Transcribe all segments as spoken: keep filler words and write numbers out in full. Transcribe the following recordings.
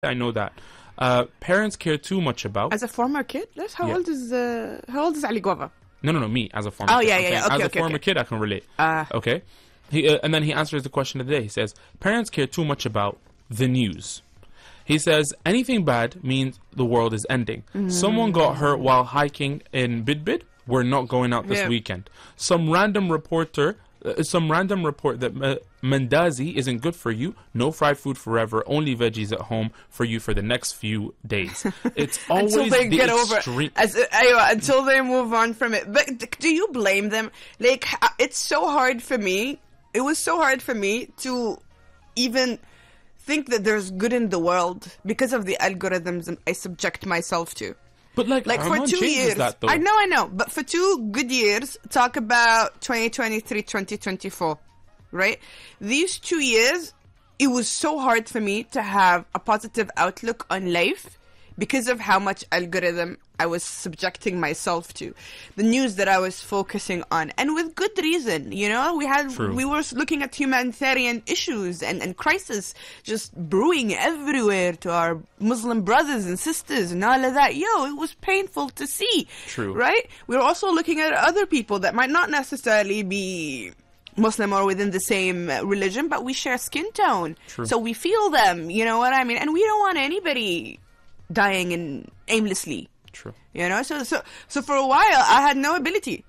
I know that. Uh, parents care too much about. As a former kid, Liz, how Yeah. old is uh, how old is Ali Guava? No, no, no. Me as a former. Oh, kid. yeah, I'm yeah, saying yeah. Okay, as a okay, former okay. kid, I can relate. Ah. Okay. He uh, and then he answers the question of the day. He says, "Parents care too much about the news." He says, "Anything bad means the world is ending. Mm. Someone got hurt while hiking in Bidbid. We're not going out this Yeah. weekend. Some random reporter." Uh, some random report that uh, Mandazi isn't good for you. No fried food forever. Only veggies at home for you for the next few days. It's always Until they the get over extreme. it. As, uh, aywa, until they move on from it. But d- do you blame them? Like, h- it's so hard for me. It was so hard for me to even think that there's good in the world because of the algorithms I subject myself to. But like, Like for Arman two changes years, that, though. I know, I know, but for two good years, talk about twenty twenty-three, twenty twenty-four, right? These two years, it was so hard for me to have a positive outlook on life because of how much algorithm I was subjecting myself to, the news that I was focusing on, and with good reason. You know, we had True. we were looking at humanitarian issues and and crisis just brewing everywhere to our Muslim brothers and sisters and all of that. Yo, it was painful to see. True. Right? We were also looking at other people that might not necessarily be Muslim or within the same uh, religion, but we share skin tone, True. so we feel them. You know what I mean? And we don't want anybody dying in aimlessly. True. You know, so so so for a while I had no ability,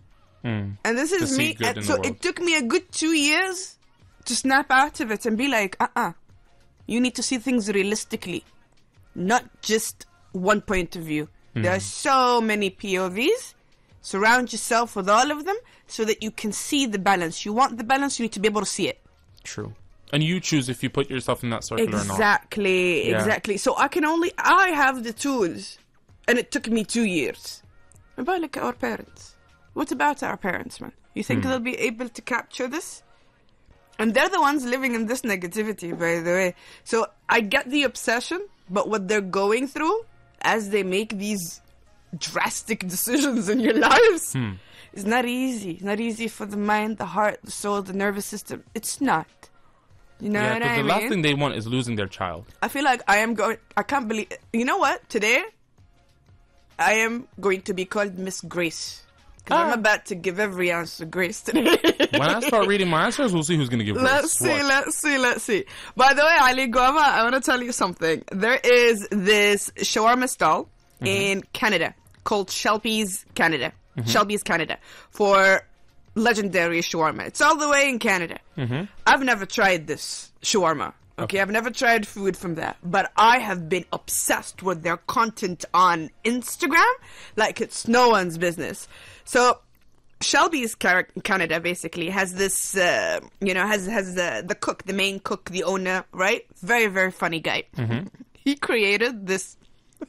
Mm. and this is see me. good And in so the world. it took me a good two years to snap out of it and be like, uh, uh you need to see things realistically, not just one point of view. Mm. There are so many P O Vs. Surround yourself with all of them so that you can see the balance. You want the balance, you need to be able to see it. True. And you choose if you put yourself in that circle or not. Exactly, Yeah. exactly. So I can only, I have the tools, and it took me two years. What about like our parents? What about our parents, man? You think Hmm. they'll be able to capture this? And they're the ones living in this negativity, by the way. So I get the obsession, but what they're going through as they make these drastic decisions in your lives Hmm. is not easy. It's not easy for the mind, the heart, the soul, the nervous system. It's not. You know Yeah, what because I the mean? last thing they want is losing their child. I feel like I am going. I can't believe. You know what? Today, I am going to be called Miss Grace because Ah. I'm about to give every answer Grace today. When I start reading my answers, we'll see who's going to give Let's grace. see, What? let's see, let's see. By the way, Ali Guava, I want to tell you something. There is this shawarma stall Mm-hmm. in Canada called Shelby's Canada. Shelby's Canada for legendary shawarma. It's all the way in Canada. Mm-hmm. I've never tried this shawarma. Okay? Okay. I've never tried food from there, but I have been obsessed with their content on Instagram like it's no one's business. So Shelby's Car- Canada basically has this, uh, you know, has has the the cook, the main cook, the owner, right? Very very funny guy. Mm-hmm. He created this.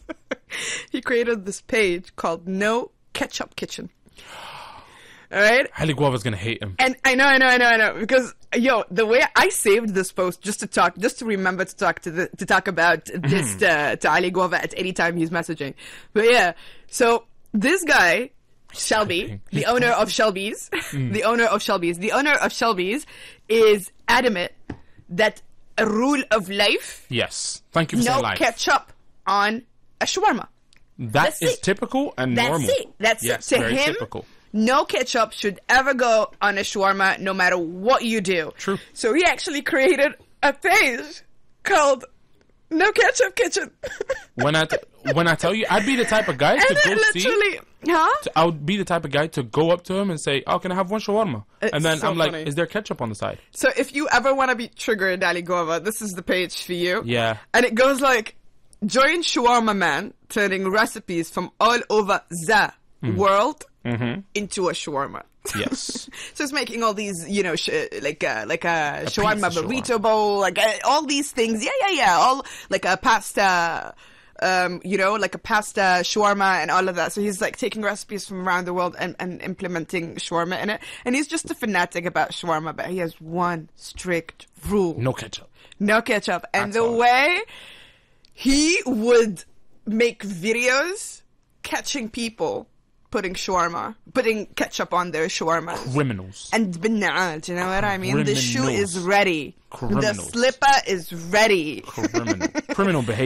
he created this page called No Ketchup Kitchen. All right. Ali Guava's going to hate him. And I know, I know, I know, I know, because yo, the way I saved this post just to talk, just to remember to talk to the to talk about this uh, to Ali Guava at any time he's messaging. But yeah, so this guy, Shelby, typing. the owner of Shelby's, the owner of Shelby's, the owner of Shelby's, is adamant that a rule of life: Yes. Thank you for no saying life. ketchup on a shawarma. That That's is it. typical and That's normal. it. That's yes, it. To very him, typical. no ketchup should ever go on a shawarma, no matter what you do. True. So he actually created a page called No Ketchup Kitchen. When I t- when I tell you, I'd be the type of guy to and go then see. literally, huh? I would be the type of guy to go up to him and say, "Oh, can I have one shawarma?" It's and then so I'm like, funny. "Is there ketchup on the side?" So if you ever want to be triggered, Ali Guava, this is the page for you. Yeah. And it goes like, join Shawarma Man, turning recipes from all over the world Mm-hmm. into a shawarma. Yes. So it's making all these, you know, sh- like a like a, shawarma pizza burrito shawarma. bowl, like uh, all these things. Yeah, yeah, yeah. All like a pasta, um, you know, like a pasta shawarma and all of that. So he's like taking recipes from around the world and, and implementing shawarma in it. And he's just a fanatic about shawarma, but he has one strict rule: No ketchup. no ketchup. And That's the all. way he would make videos catching people putting shawarma, putting ketchup on their shawarma. Criminals. And bin'al, you know what I mean? The shoe Criminals. is ready. Criminals. The slipper is ready. Criminal. Criminal behavior.